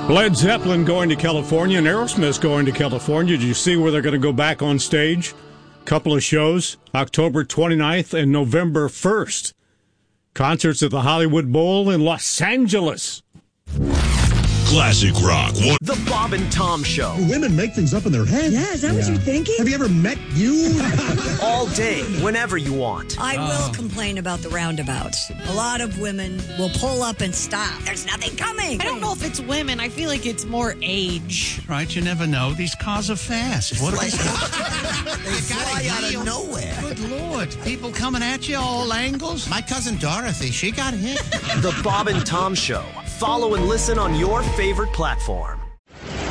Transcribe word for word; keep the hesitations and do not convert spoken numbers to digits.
Led Zeppelin going to California and Aerosmith going to California. Did you see where they're going to go back on stage? Couple of shows, October twenty-ninth and November first. Concerts at the Hollywood Bowl in Los Angeles. Classic Rock. The Bob and Tom Show. Women make things up in their head. Yeah, is that yeah. what you're thinking? Have you ever met you? All day, whenever you want. I will complain about the roundabouts. A lot of women will pull up and stop. There's nothing coming. I don't know if it's women. I feel like it's more age. Right, you never know. These cars are fast. What like, they fly out of nowhere. Good Lord. People coming at you all angles. My cousin Dorothy, she got hit. The Bob and Tom Show. Follow and listen on your favorite platform.